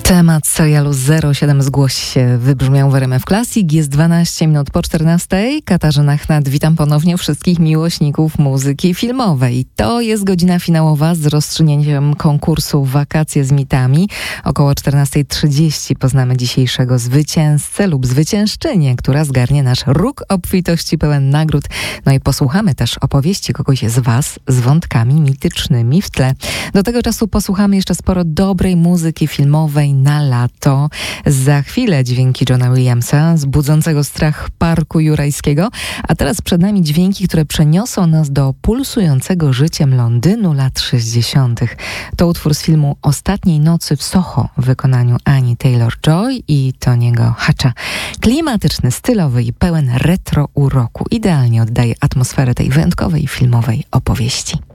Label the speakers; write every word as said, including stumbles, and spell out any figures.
Speaker 1: Temat serialu zero siedem Zgłoś się wybrzmiał w R M F Classic. Jest dwanaście minut po czternastej. Katarzyna Chnat, witam ponownie wszystkich miłośników muzyki filmowej. To jest godzina finałowa z rozstrzygnięciem konkursu Wakacje z mitami. Około czternasta trzydzieści poznamy dzisiejszego zwycięzcę lub zwyciężczynię, która zgarnie nasz róg obfitości pełen nagród. No i posłuchamy też opowieści kogoś z Was z wątkami mitycznymi w tle. Do tego czasu posłuchamy jeszcze sporo dobrej muzyki filmowej na lato. Za chwilę dźwięki Johna Williamsa z budzącego strach Parku Jurajskiego, a teraz przed nami dźwięki, które przeniosą nas do pulsującego życiem Londynu lat sześćdziesiątych. To utwór z filmu Ostatniej nocy w Soho w wykonaniu Ani Taylor-Joy i Tony'ego Hatcha. Klimatyczny, stylowy i pełen retro uroku. Idealnie oddaje atmosferę tej wyjątkowej filmowej opowieści.